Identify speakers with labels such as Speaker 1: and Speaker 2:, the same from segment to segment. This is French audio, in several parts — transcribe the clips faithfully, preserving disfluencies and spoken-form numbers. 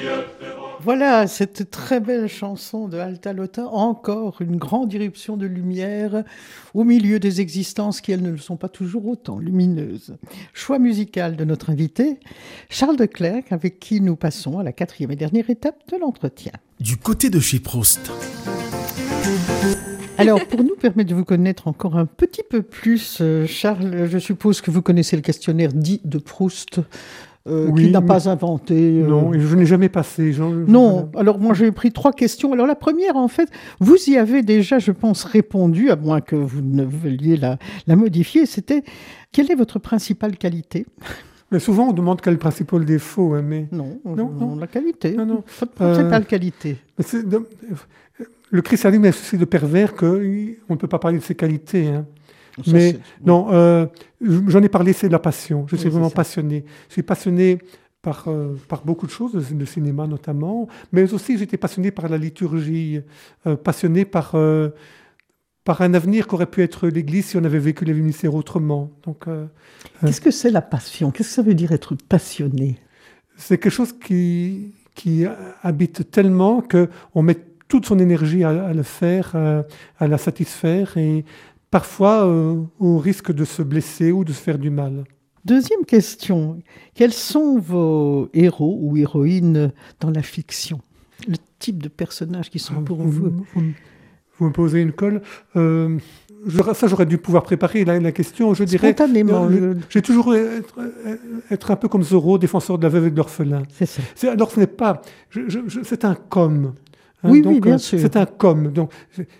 Speaker 1: Voilà, cette très belle chanson de Alta Lota, encore une grande irruption de lumière au milieu des existences qui, elles, ne le sont pas toujours autant lumineuses. Choix musical de notre invité, Charles de Clercq, avec qui nous passons à la quatrième et dernière étape de l'entretien.
Speaker 2: Du côté de chez Proust.
Speaker 1: Alors, pour nous permettre de vous connaître encore un petit peu plus, Charles, je suppose que vous connaissez le questionnaire dit de Proust, Euh, oui, qui n'a pas inventé.
Speaker 3: Euh... Non, et je n'ai jamais passé. Genre,
Speaker 1: non, voilà. Alors moi j'ai pris trois questions. Alors la première, en fait, vous y avez déjà, je pense, répondu, à moins que vous ne vouliez la, la modifier, c'était quelle est votre principale qualité ?
Speaker 3: Mais souvent on demande quel est le principal défaut, hein, mais...
Speaker 1: Non, non, non, la qualité.
Speaker 3: Non, non.
Speaker 1: Votre principale euh... qualité.
Speaker 3: De... Le christianisme est aussi de pervers qu'on ne peut pas parler de ses qualités, hein. Ça, mais c'est... non, euh, j'en ai parlé, c'est de la passion. Je suis oui, vraiment passionné. Je suis passionné par, euh, par beaucoup de choses, le cinéma notamment, mais aussi j'étais passionné par la liturgie, euh, passionné par, euh, par un avenir qu'aurait pu être l'Église si on avait vécu les ministères autrement. Donc, euh,
Speaker 1: Qu'est-ce que c'est la passion ? Qu'est-ce que ça veut dire être passionné ?
Speaker 3: C'est quelque chose qui, qui habite tellement qu'on met toute son énergie à, à le faire, à, à la satisfaire, et parfois euh, au risque de se blesser ou de se faire du mal.
Speaker 1: Deuxième question, quels sont vos héros ou héroïnes dans la fiction ? Le type de personnages qui sont ah, pour vous, vous
Speaker 3: Vous, vous me posez une colle. Euh, je, ça, j'aurais dû pouvoir préparer la, la question. Je dirais,
Speaker 1: spontanément.
Speaker 3: Euh, je... J'ai toujours être, être un peu comme Zorro, défenseur de la veuve et de l'orphelin.
Speaker 1: C'est ça.
Speaker 3: C'est, alors, ce n'est pas... Je, je, je, c'est un com.
Speaker 1: Hein, oui,
Speaker 3: donc,
Speaker 1: oui, bien
Speaker 3: euh,
Speaker 1: sûr.
Speaker 3: C'est un com. Donc,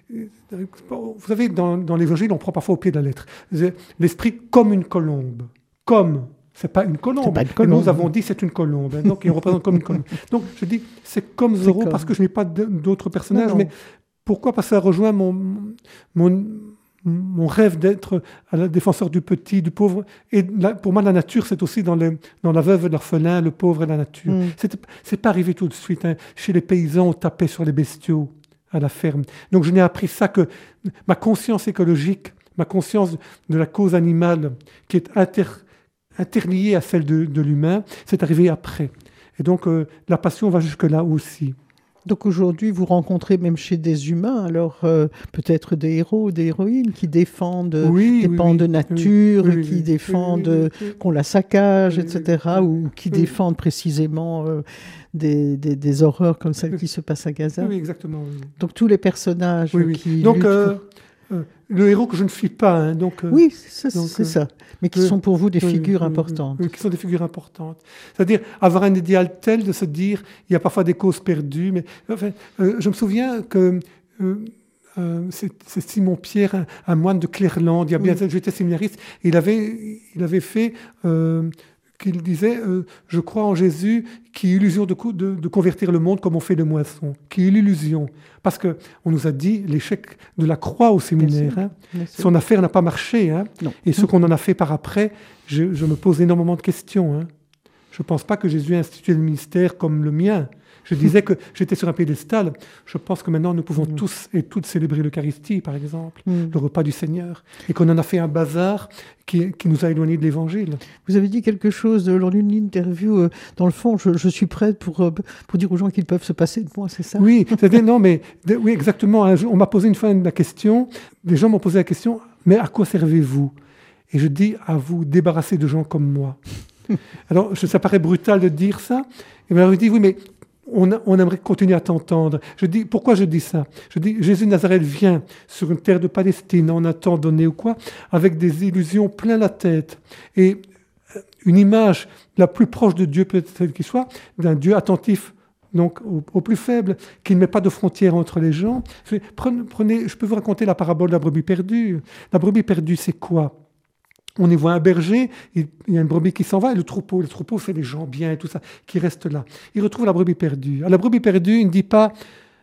Speaker 3: vous savez, dans, dans l'Évangile, on prend parfois au pied de la lettre. L'esprit comme une colombe. Comme, c'est pas une colombe.
Speaker 1: C'est pas une colombe.
Speaker 3: Et nous avons dit c'est une colombe. Hein, donc, il représente comme une colombe. Donc, je dis, c'est comme Zorro parce que je n'ai pas d'autres personnages. Non, non. Mais pourquoi ? Parce que ça rejoint mon, mon, mon rêve d'être le défenseur du petit, du pauvre. Et la, pour moi, la nature, c'est aussi dans, les, dans la veuve et l'orphelin, le pauvre et la nature. Mm. C'est, c'est pas arrivé tout de suite. Hein. Chez les paysans, on tapait sur les bestiaux à la ferme. Donc, je n'ai appris ça que ma conscience écologique, ma conscience de la cause animale, qui est inter, interliée à celle de, de l'humain, c'est arrivé après. Et donc, euh, la passion va jusque-là aussi.
Speaker 1: Donc aujourd'hui, vous rencontrez même chez des humains, alors euh, peut-être des héros, des héroïnes qui défendent
Speaker 3: oui,
Speaker 1: des
Speaker 3: oui,
Speaker 1: pans
Speaker 3: oui,
Speaker 1: de nature,
Speaker 3: oui, oui,
Speaker 1: qui
Speaker 3: oui,
Speaker 1: défendent
Speaker 3: oui, oui, oui,
Speaker 1: qu'on la saccage,
Speaker 3: oui,
Speaker 1: et cetera,
Speaker 3: oui,
Speaker 1: ou qui
Speaker 3: oui.
Speaker 1: défendent précisément euh, des, des, des horreurs comme celles qui se passent à Gaza.
Speaker 3: Oui, exactement. Oui.
Speaker 1: Donc tous les personnages
Speaker 3: oui, oui.
Speaker 1: qui
Speaker 3: donc,
Speaker 1: luttent
Speaker 3: euh,
Speaker 1: pour...
Speaker 3: euh, le héros que je ne suis pas. Hein, donc, euh,
Speaker 1: oui, c'est,
Speaker 3: donc,
Speaker 1: c'est
Speaker 3: euh,
Speaker 1: ça. Mais qui
Speaker 3: euh,
Speaker 1: sont pour vous des
Speaker 3: euh,
Speaker 1: figures
Speaker 3: euh,
Speaker 1: importantes.
Speaker 3: Euh, qui sont des figures importantes. C'est-à-dire avoir un idéal tel de se dire, il y a parfois des causes perdues. Mais enfin, euh, je me souviens que euh, euh, c'est, c'est Simon Pierre, un, un moine de Clairlande. Il y a bien, oui. J'étais séminariste. Il avait, il avait fait. Euh, qu'il disait euh, « Je crois en Jésus qui est illusion de, de, de convertir le monde comme on fait le moisson. » Qui est l'illusion. Parce qu'on nous a dit l'échec de la croix au séminaire. Hein. Son affaire n'a pas marché. Hein. Et ce qu'on en a fait par après, je, je me pose énormément de questions. Hein. Je ne pense pas que Jésus a institué le ministère comme le mien. Je disais que j'étais sur un piédestal. Je pense que maintenant, nous pouvons mmh. tous et toutes célébrer l'Eucharistie, par exemple, mmh. le repas du Seigneur, et qu'on en a fait un bazar qui, qui nous a éloignés de l'Évangile.
Speaker 1: Vous avez dit quelque chose lors d'une interview. Euh, dans le fond, je, je suis prête pour, euh, pour dire aux gens qu'ils peuvent se passer de moi, c'est ça ?
Speaker 3: Oui, c'est-à-dire, non, mais de, oui, exactement. Hein, on m'a posé une fois la question. Les gens m'ont posé la question, mais à quoi servez-vous ? Et je dis, à vous débarrasser de gens comme moi. Alors, ça paraît brutal de dire ça. Et bien, je dis, oui, mais On, a, on aimerait continuer à t'entendre. Je dis, pourquoi je dis ça ? Je dis, Jésus de Nazareth vient sur une terre de Palestine, en un temps donné ou quoi, avec des illusions plein la tête. Et une image la plus proche de Dieu, peut-être qu'il soit, d'un Dieu attentif donc au, au plus faible, qui ne met pas de frontières entre les gens. Prenez, prenez, je peux vous raconter la parabole de la brebis perdue. La brebis perdue, c'est quoi ? On y voit un berger, il y a une brebis qui s'en va, et le troupeau, le troupeau, c'est les gens bien et tout ça, qui restent là. Il retrouve la brebis perdue. À la brebis perdue, il ne dit pas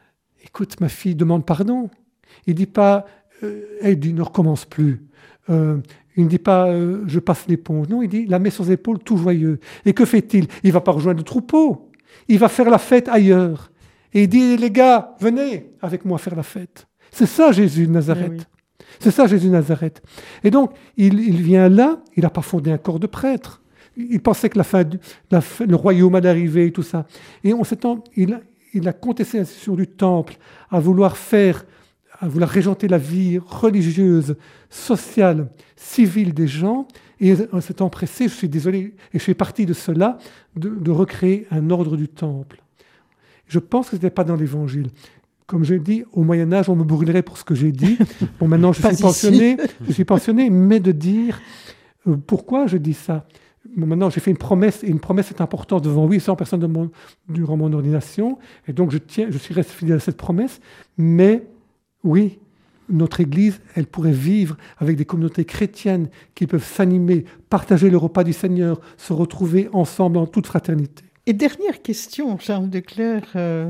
Speaker 3: « Écoute, ma fille, demande pardon ». Il ne dit pas euh, « Elle dit, ne recommence plus euh, ». Il ne dit pas euh, « Je passe l'éponge ». Non, il dit « La met sur ses épaules, tout joyeux ». Et que fait-il ? Il ne va pas rejoindre le troupeau. Il va faire la fête ailleurs. Et il dit « Les gars, venez avec moi faire la fête ». C'est ça, Jésus de Nazareth. Oui, oui. C'est ça, Jésus de Nazareth. Et donc, il, il vient là, il n'a pas fondé un corps de prêtre. il pensait que la fin, du, la fin le royaume allait arriver et tout ça. Et en ce temps, il, il a contesté l'institution du temple, à vouloir faire, à vouloir régenter la vie religieuse, sociale, civile des gens. Et en ce temps pressé, je suis désolé, et je fais partie de cela, de, de recréer un ordre du temple. Je pense que ce n'était pas dans l'Évangile. Comme j'ai dit, au Moyen-Âge, on me brûlerait pour ce que j'ai dit. Bon, maintenant, je suis pensionné, je suis pensionné, mais de dire euh, pourquoi je dis ça. Bon, maintenant, j'ai fait une promesse, et une promesse est importante devant huit cents personnes de mon, durant mon ordination, et donc je tiens, je suis resté fidèle à cette promesse. Mais oui, notre Église, elle pourrait vivre avec des communautés chrétiennes qui peuvent s'animer, partager le repas du Seigneur, se retrouver ensemble en toute fraternité.
Speaker 1: Et dernière question, Charles Declercq, euh,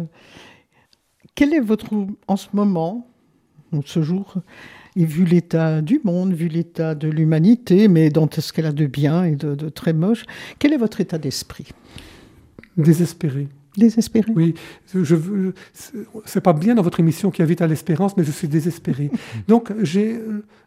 Speaker 1: quel est votre, en ce moment, ce jour, et vu l'état du monde, vu l'état de l'humanité, mais dans ce qu'elle a de bien et de, de très moche, quel est votre état d'esprit ?
Speaker 3: Désespéré.
Speaker 1: Désespéré ?
Speaker 3: Oui, je, je, c'est pas bien dans votre émission qui invite à l'espérance, mais je suis désespéré. Donc, j'ai,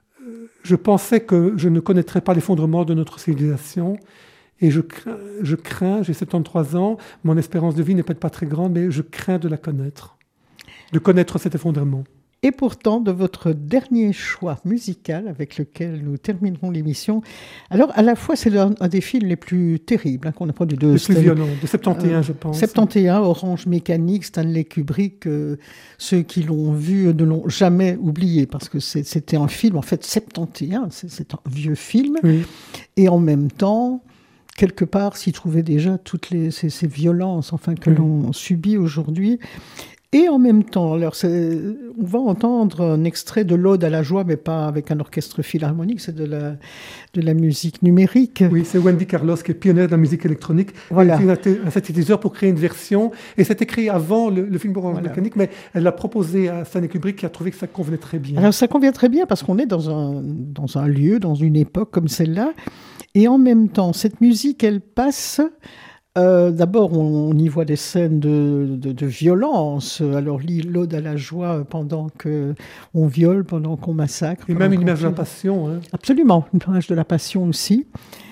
Speaker 3: je pensais que je ne connaîtrais pas l'effondrement de notre civilisation, et je crains, je crains, j'ai soixante-treize ans, mon espérance de vie n'est peut-être pas très grande, mais je crains de la connaître, de connaître cet effondrement.
Speaker 1: Et pourtant, de votre dernier choix musical avec lequel nous terminerons l'émission, alors à la fois c'est un, un des films les plus terribles hein, qu'on a produit. De
Speaker 3: le plus violent, de soixante et onze euh, je pense.
Speaker 1: soixante et onze, Orange Mécanique, Stanley Kubrick, euh, ceux qui l'ont vu ne l'ont jamais oublié parce que c'est, c'était un film, en fait soixante et onze, c'est, c'est un vieux film.
Speaker 3: Oui.
Speaker 1: Et en même temps, quelque part, s'y trouvaient déjà toutes les, ces, ces violences enfin, que oui. l'on subit aujourd'hui. Et en même temps, alors c'est, on va entendre un extrait de l'Ode à la joie, mais pas avec un orchestre philharmonique, c'est de la, de la musique numérique.
Speaker 3: Oui, c'est Wendy Carlos qui est pionnière de la musique électronique.
Speaker 1: Voilà.
Speaker 3: Elle a fait un synthétiseur pour créer une version, et c'était créé avant le, le film Orange voilà. Mécanique, mais elle l'a proposé à Stanley Kubrick qui a trouvé que ça convenait très bien.
Speaker 1: Alors ça convient très bien parce qu'on est dans un, dans un lieu, dans une époque comme celle-là, et en même temps, cette musique, elle passe... Euh, d'abord, on, on y voit des scènes de, de, de violence. Alors, l'Ode à la joie pendant qu'on viole, pendant qu'on massacre.
Speaker 3: Et même une image de la passion. Hein.
Speaker 1: Absolument, une image de la passion aussi.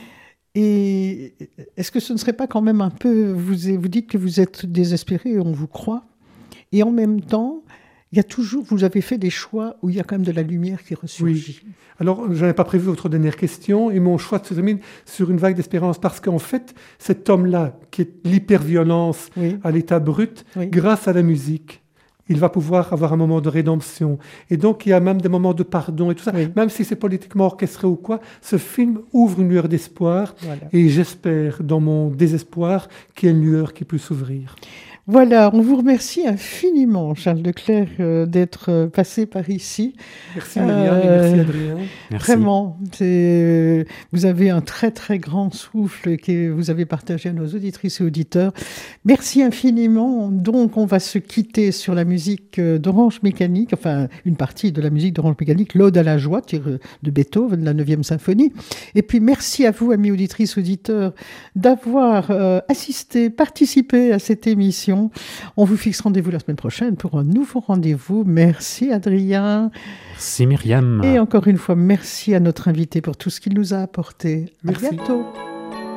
Speaker 1: Et est-ce que ce ne serait pas quand même un peu... Vous, vous dites que vous êtes désespéré, on vous croit. Et en même temps, il y a toujours... Vous avez fait des choix où il y a quand même de la lumière qui ressurgit.
Speaker 3: Oui. Alors, je n'avais pas prévu votre dernière question, et mon choix se termine sur une vague d'espérance, parce qu'en fait, cet homme-là, qui est l'hyperviolence oui. à l'état brut, oui. grâce à la musique, il va pouvoir avoir un moment de rédemption. Et donc, il y a même des moments de pardon et tout ça. Oui. Même si c'est politiquement orchestré ou quoi, ce film ouvre une lueur d'espoir, voilà. et j'espère, dans mon désespoir, qu'il y ait une lueur qui peut s'ouvrir.
Speaker 1: Voilà, on vous remercie infiniment, Charles Declercq, euh, d'être euh, passé par ici.
Speaker 3: Merci Myriam euh, et merci Adrien.
Speaker 1: Merci. Vraiment, c'est, vous avez un très très grand souffle que vous avez partagé à nos auditrices et auditeurs. Merci infiniment. Donc, on va se quitter sur la musique d'Orange Mécanique, enfin une partie de la musique d'Orange Mécanique, l'Ode à la joie de Beethoven, la neuvième symphonie. Et puis, merci à vous, amis auditrices, auditeurs, d'avoir euh, assisté, participé à cette émission. On vous fixe rendez-vous la semaine prochaine pour un nouveau rendez-vous. Merci Adrien.
Speaker 4: Merci Myriam.
Speaker 1: Et encore une fois, merci à notre invité pour tout ce qu'il nous a apporté.
Speaker 3: Merci.
Speaker 1: À bientôt.